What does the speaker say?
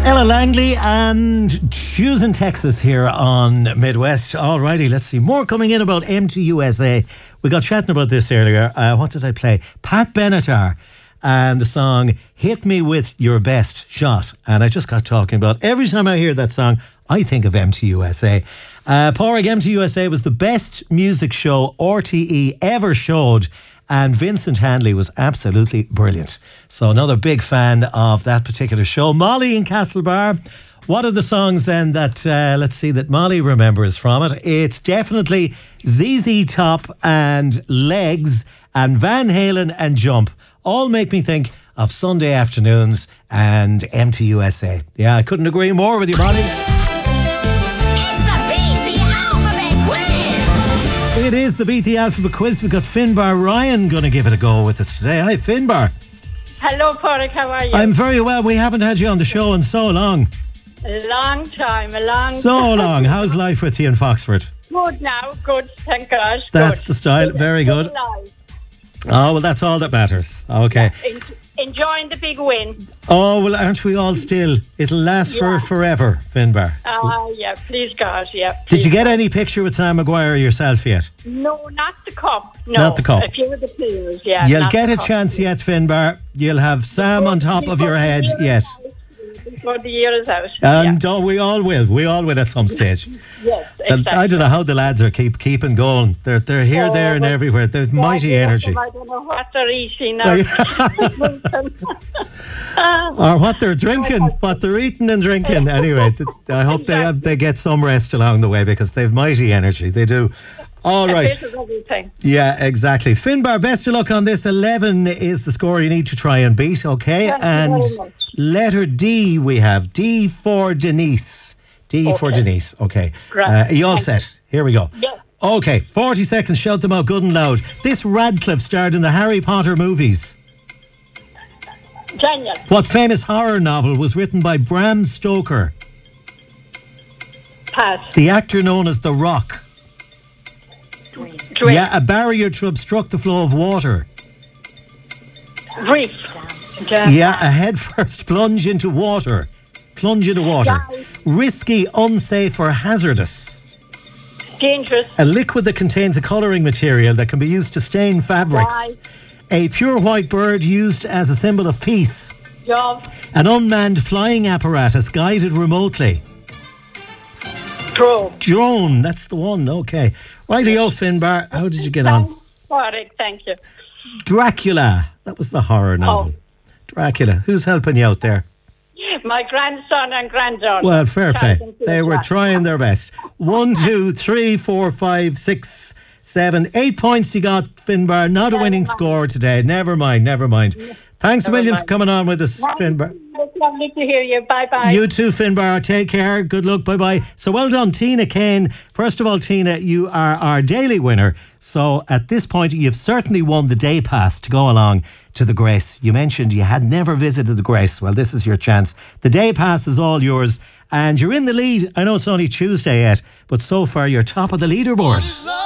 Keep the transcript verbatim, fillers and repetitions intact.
Ella Langley and Choosing Texas here on Midwest. Alrighty, let's see. More coming in about M T U S A. We got chatting about this earlier. Uh, what did I play? Pat Benatar and the song Hit Me With Your Best Shot. And I just got talking about every time I hear that song, I think of M T U S A. Uh, Pádraig, M T U S A was the best music show R T E ever showed. And Vincent Handley was absolutely brilliant. So another big fan of that particular show. Molly in Castlebar. What are the songs then that, uh, let's see, that Molly remembers from it? It's definitely Z Z Top and Legs and Van Halen and Jump. All make me think of Sunday afternoons and M T U S A. Yeah, I couldn't agree more with you, Molly. It is the Beat the Alphabet quiz. We've got Finbar Ryan going to give it a go with us today. Hi, Finbar. Hello, Pádraig. How are you? I'm very well. We haven't had you on the show in so long. A long time, a long So time. long. How's life with you in Foxford? Good now, good, thank God. That's good. the style. Very good. Oh, well, that's all that matters. Okay. En- enjoying the big win. Oh, well, aren't we all still? It'll last for Yeah. forever, Finbar. Ah, uh, yeah, please God, yeah. Did please you get God. any picture with Sam Maguire yourself yet? No, not the cup. No, Not the cup. A few of the players, yeah. You'll not get the a cup. chance yet, Finbar. You'll have Sam on top of your head. Yes. Before the year is out. And yeah. oh, we all will. We all will at some stage. Yes, The- exactly. I don't know how the lads are keep keeping going. They're they're here, Oh, there, and but- everywhere. They've Yeah, mighty yeah, energy, I don't know what they're eating now. or what they're drinking, what they're eating and drinking. Anyway, th- I hope they have, they get some rest along the way because they've mighty energy. They do. All A right. bit of everything. Yeah, exactly. Finbar, best of luck on this. eleven is the score you need to try and beat. Okay, Thank you and very much. letter D we have D for Denise. D for Okay. Denise. Okay. Great. Uh, are you all Thank set? Here we go. Yeah. Okay, forty seconds, shout them out good and loud. This Radcliffe starred in the Harry Potter movies. Daniel. What famous horror novel was written by Bram Stoker? Pass. The actor known as The Rock. Drink. Yeah, a barrier to obstruct the flow of water. Reef. Ja- Yeah, a head-first plunge into water. Plunge into water. Dive. Risky, unsafe or hazardous. Dangerous. A liquid that contains a colouring material that can be used to stain fabrics. A pure white bird used as a symbol of peace. Job. An unmanned flying apparatus guided remotely. Pro. Drone, that's the one, okay. Righty-o, Finbar, how did you get on? Pádraig, thank you. Dracula, that was the horror novel. Dracula, who's helping you out there? My grandson and granddaughter. Well, fair play. Charles and They were Peter. trying their best. One, two, three, four, five, six, seven, eight points you got, Finbar. Not a winning score today. Never mind, never mind. Thanks a Never million for mind. coming on with us, Finbar. It's lovely to hear you. Bye bye. You too, Finbar. Take care. Good luck. Bye bye. So well done, Tina Kane. First of all, Tina, you are our daily winner. So at this point, you've certainly won the day pass to go along to the Grace. You mentioned you had never visited the Grace. Well, this is your chance. The day pass is all yours. And you're in the lead. I know it's only Tuesday yet, but so far you're top of the leaderboard.